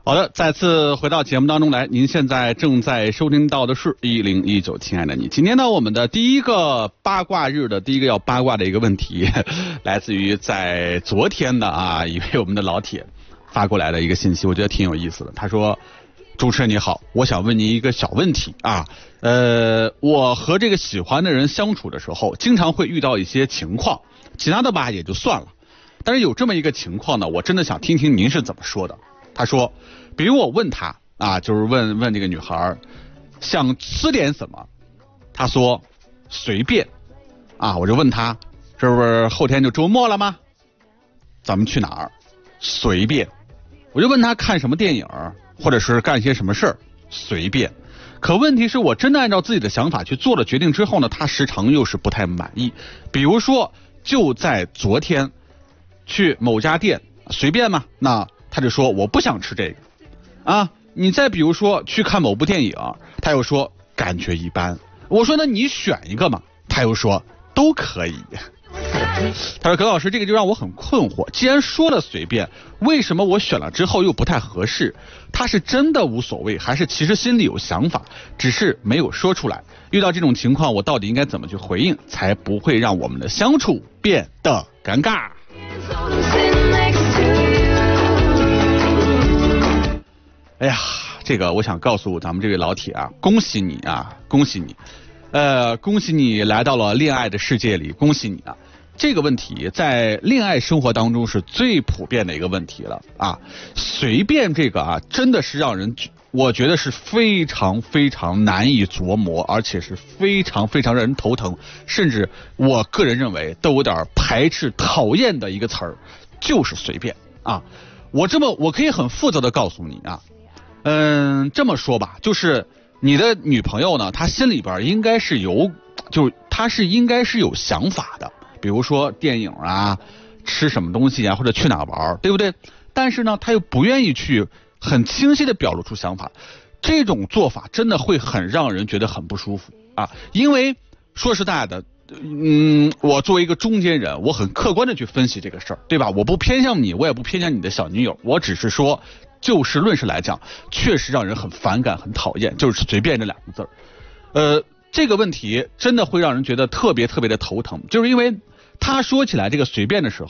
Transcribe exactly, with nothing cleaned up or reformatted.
好的，再次回到节目当中来，您现在正在收听到的是一零一九，亲爱的你。今天呢，我们的第一个八卦日的第一个要八卦的一个问题，来自于在昨天的啊一位我们的老铁发过来的一个信息，我觉得挺有意思的。他说：“主持人你好，我想问您一个小问题啊，呃，我和这个喜欢的人相处的时候，经常会遇到一些情况，其他的吧也就算了，但是有这么一个情况呢，我真的想听听您是怎么说的。”他说，比如我问他啊，就是问问这个女孩想吃点什么，他说随便啊，我就问他是不是后天就周末了吗？咱们去哪儿？随便。我就问他看什么电影，或者是干些什么事儿，随便。可问题是我真的按照自己的想法去做了决定之后呢，他时常又是不太满意。比如说就在昨天去某家店随便嘛，那他就说我不想吃这个啊。你再比如说去看某部电影，他又说感觉一般。我说那你选一个嘛，他又说都可以。他说葛老师，这个就让我很困惑，既然说了随便，为什么我选了之后又不太合适？他是真的无所谓，还是其实心里有想法，只是没有说出来？遇到这种情况，我到底应该怎么去回应，才不会让我们的相处变得尴尬？哎呀，这个我想告诉咱们这位老铁啊，恭喜你啊，恭喜你，呃，恭喜你来到了恋爱的世界里，恭喜你啊！这个问题在恋爱生活当中是最普遍的一个问题了啊。随便这个啊，真的是让人我觉得是非常非常难以琢磨，而且是非常非常让人头疼，甚至我个人认为都有点排斥讨厌的一个词儿，就是随便啊。我这么我可以很负责的告诉你啊。嗯，这么说吧，就是你的女朋友呢，她心里边应该是有，就是她是应该是有想法的，比如说电影啊，吃什么东西啊，或者去哪玩，对不对？但是呢，她又不愿意去很清晰的表露出想法，这种做法真的会很让人觉得很不舒服啊。因为说实在的，嗯，我作为一个中间人，我很客观的去分析这个事儿，对吧？我不偏向你，我也不偏向你的小女友，我只是说就事论事来讲，确实让人很反感很讨厌，就是随便这两个字儿。呃，这个问题真的会让人觉得特别特别的头疼，就是因为他说起来这个随便的时候